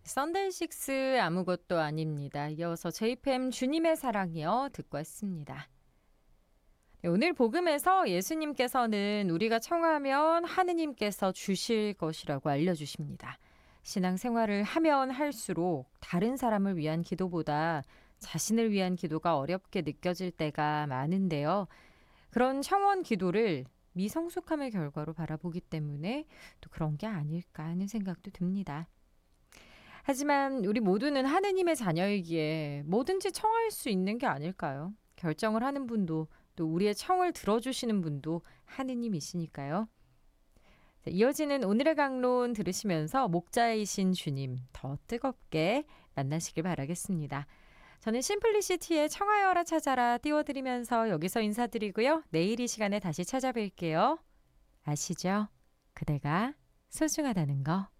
썬데이 식스 아무것도 아닙니다. 이어서 제이팸 주님의 사랑이여 듣고 왔습니다. 네, 오늘 복음에서 예수님께서는 우리가 청하면 하느님께서 주실 것이라고 알려주십니다. 신앙생활을 하면 할수록 다른 사람을 위한 기도보다 자신을 위한 기도가 어렵게 느껴질 때가 많은데요. 그런 청원 기도를 미성숙함의 결과로 바라보기 때문에 또 그런 게 아닐까 하는 생각도 듭니다. 하지만 우리 모두는 하느님의 자녀이기에 뭐든지 청할 수 있는 게 아닐까요? 결정을 하는 분도 또 우리의 청을 들어주시는 분도 하느님이시니까요. 자, 이어지는 오늘의 강론 들으시면서 목자이신 주님 더 뜨겁게 만나시길 바라겠습니다. 저는 심플리시티의 청하여라 찾아라 띄워드리면서 여기서 인사드리고요. 내일 이 시간에 다시 찾아뵐게요. 아시죠? 그대가 소중하다는 거.